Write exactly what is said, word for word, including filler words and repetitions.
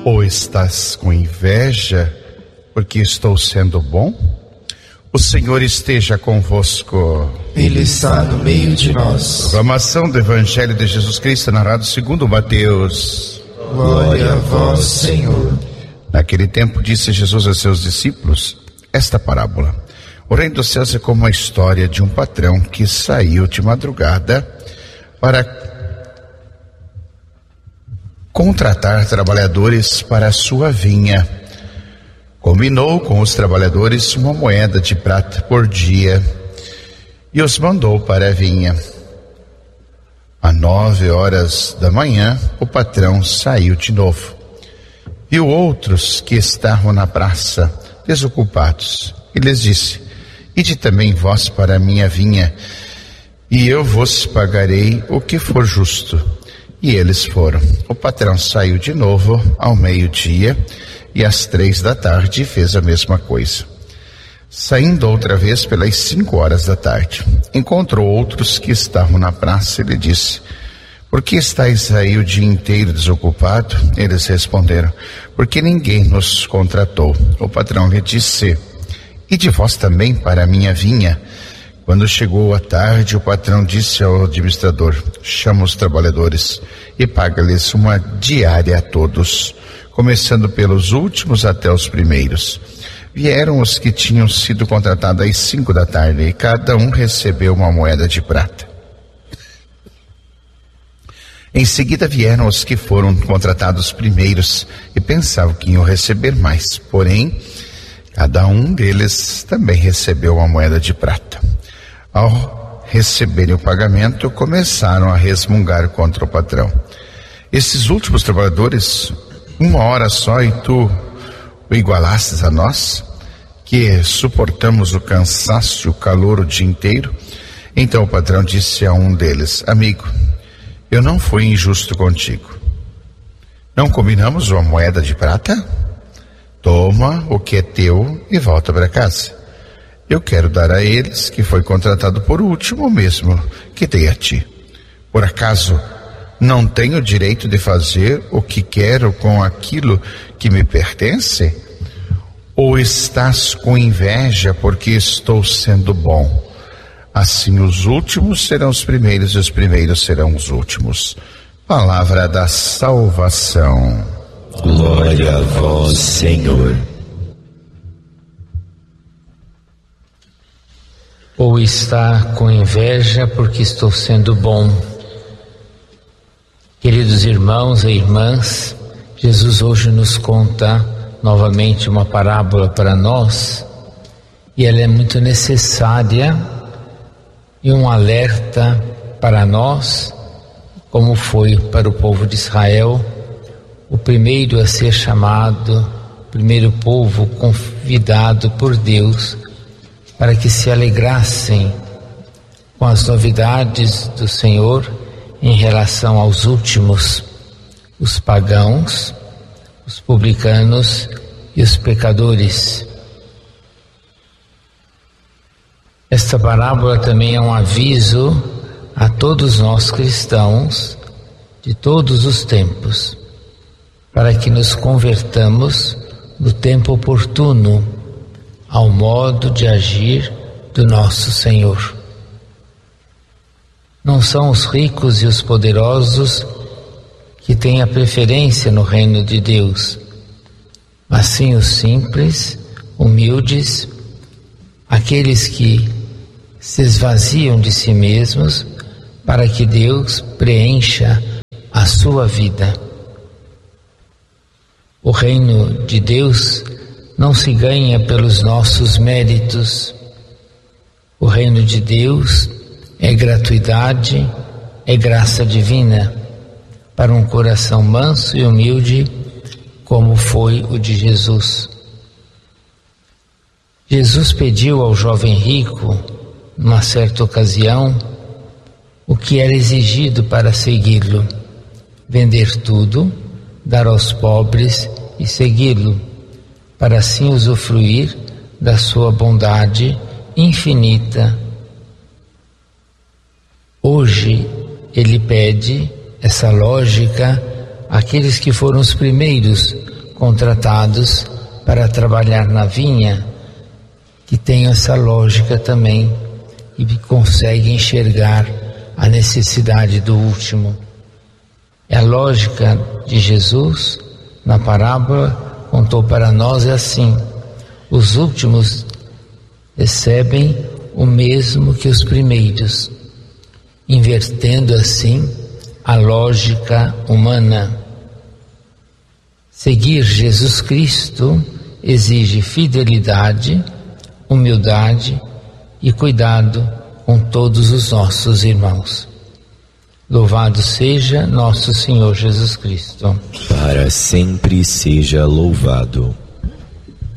Ou estás com inveja porque estou sendo bom? O Senhor esteja convosco. Ele está no meio de nós. Proclamação do Evangelho de Jesus Cristo narrado segundo Mateus. Glória a vós, Senhor. Naquele tempo disse Jesus a seus discípulos esta parábola: o reino dos céus é como a história de um patrão que saiu de madrugada para contratar trabalhadores para a sua vinha. Combinou com os trabalhadores uma moeda de prata por dia e os mandou para a vinha. Às nove horas da manhã, o patrão saiu de novo. Viu outros que estavam na praça, desocupados, e lhes disse: ide também vós para a minha vinha, e eu vos pagarei o que for justo. E eles foram. O patrão saiu de novo ao meio-dia, e às três da tarde fez a mesma coisa. Saindo outra vez pelas cinco horas da tarde, encontrou outros que estavam na praça e lhe disse: por que estáis aí o dia inteiro desocupado? Eles responderam: porque ninguém nos contratou. O patrão lhe disse: ide vós também para a minha vinha. Quando chegou a tarde, o patrão disse ao administrador: chama os trabalhadores e paga-lhes uma diária a todos, começando pelos últimos até os primeiros. Vieram os que tinham sido contratados às cinco da tarde, e cada um recebeu uma moeda de prata. Em seguida vieram os que foram contratados primeiros e pensavam que iam receber mais, porém cada um deles também recebeu uma moeda de prata. Ao receberem o pagamento, começaram a resmungar contra o patrão: esses últimos trabalhadores, uma hora só, e tu o igualastes a nós, que suportamos o cansaço e o calor o dia inteiro? Então o patrão disse a um deles: amigo, eu não fui injusto contigo. Não combinamos uma moeda de prata? Toma o que é teu e volta para casa. Eu quero dar a eles que foi contratado por último, mesmo que dei a ti. Por acaso não tenho o direito de fazer o que quero com aquilo que me pertence? Ou estás com inveja porque estou sendo bom? Assim os últimos serão os primeiros e os primeiros serão os últimos. Palavra da salvação. Glória a vós, Senhor. Ou está com inveja porque estou sendo bom? Queridos irmãos e irmãs, Jesus hoje nos conta novamente uma parábola para nós, e ela é muito necessária e um alerta para nós, como foi para o povo de Israel, o primeiro a ser chamado, o primeiro povo convidado por Deus para que se alegrassem com as novidades do Senhor em relação aos últimos, os pagãos, os publicanos e os pecadores. Esta parábola também é um aviso a todos nós cristãos de todos os tempos, para que nos convertamos no tempo oportuno ao modo de agir do nosso Senhor. Não são os ricos e os poderosos que têm a preferência no reino de Deus, mas sim os simples, humildes, aqueles que se esvaziam de si mesmos para que Deus preencha a sua vida. O reino de Deus não se ganha pelos nossos méritos. O reino de Deus é gratuidade, é graça divina para um coração manso e humilde, como foi o de Jesus. Jesus pediu ao jovem rico, numa certa ocasião, o que era exigido para segui-lo: vender tudo, dar aos pobres e segui-lo, para assim usufruir da sua bondade infinita. Hoje ele pede essa lógica àqueles que foram os primeiros contratados para trabalhar na vinha, que tenham essa lógica também e conseguem enxergar a necessidade do último. É a lógica de Jesus, na parábola, contou para nós, é assim: os últimos recebem o mesmo que os primeiros, invertendo assim a lógica humana. Seguir Jesus Cristo exige fidelidade, humildade e cuidado com todos os nossos irmãos. Louvado seja nosso Senhor Jesus Cristo. Para sempre seja louvado.